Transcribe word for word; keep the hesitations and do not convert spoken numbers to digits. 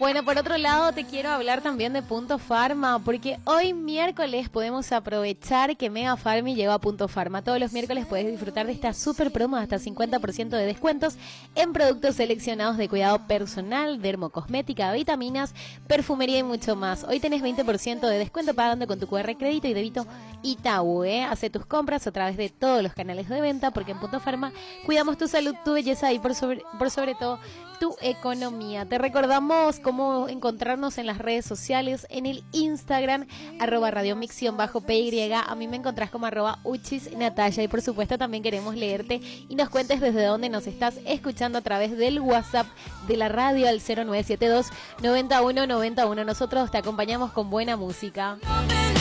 Bueno, por otro lado te quiero hablar también de Punto Pharma, porque hoy miércoles podemos aprovechar que Mega Farmi llegó a Punto Pharma. Todos los miércoles puedes disfrutar de esta super promo de hasta cincuenta por ciento de descuentos en productos seleccionados de cuidado personal, dermocosmética, vitaminas, perfumería y mucho más. Hoy tenés veinte por ciento de descuento pagando con tu cu erre crédito y débito Itaú, ¿eh? Hace tus compras a través de todos los canales de venta, porque en Punto Pharma cuidamos tu salud, tu belleza y por sobre, por sobre todo tu economía. Te recordamos cómo encontrarnos en las redes sociales, en el Instagram, arroba radiomixión bajo P Y. A mí me encontrás como arroba uchis Natalia. Y por supuesto también queremos leerte y nos cuentes desde dónde nos estás escuchando a través del WhatsApp de la radio al cero nueve siete dos, noventa y uno noventa y uno. Nosotros te acompañamos con buena música.